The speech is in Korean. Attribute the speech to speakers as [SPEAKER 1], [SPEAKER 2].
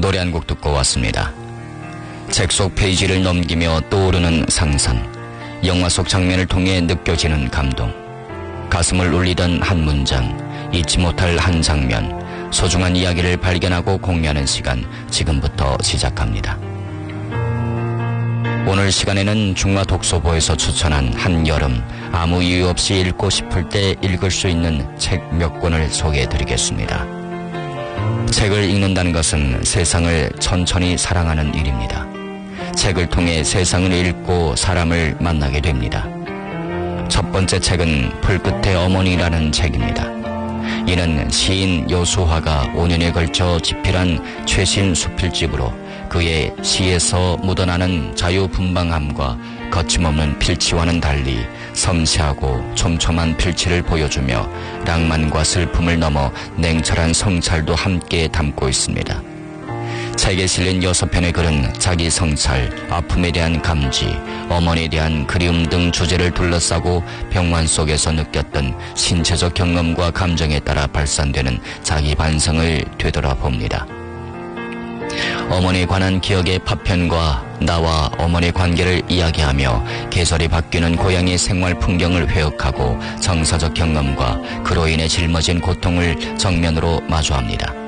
[SPEAKER 1] 노래 한 곡 듣고 왔습니다. 책 속 페이지를 넘기며 떠오르는 상상, 영화 속 장면을 통해 느껴지는 감동, 가슴을 울리던 한 문장, 잊지 못할 한 장면, 소중한 이야기를 발견하고 공유하는 시간, 지금부터 시작합니다. 오늘 시간에는 중화독서보에서 추천한 한여름, 아무 이유 없이 읽고 싶을 때 읽을 수 있는 책 몇 권을 소개해드리겠습니다. 책을 읽는다는 것은 세상을 천천히 사랑하는 일입니다. 책을 통해 세상을 읽고 사람을 만나게 됩니다. 첫 번째 책은 풀끝의 어머니라는 책입니다. 이는 시인 여수화가 5년에 걸쳐 집필한 최신 수필집으로 그의 시에서 묻어나는 자유분방함과 거침없는 필치와는 달리 섬세하고 촘촘한 필치를 보여주며 낭만과 슬픔을 넘어 냉철한 성찰도 함께 담고 있습니다. 책에 실린 6편의 글은 자기 성찰, 아픔에 대한 감지, 어머니에 대한 그리움 등 주제를 둘러싸고 병환 속에서 느꼈던 신체적 경험과 감정에 따라 발산되는 자기 반성을 되돌아봅니다. 어머니에 관한 기억의 파편과 나와 어머니의 관계를 이야기하며 계절이 바뀌는 고향의 생활 풍경을 회역하고 정서적 경험과 그로 인해 짊어진 고통을 정면으로 마주합니다.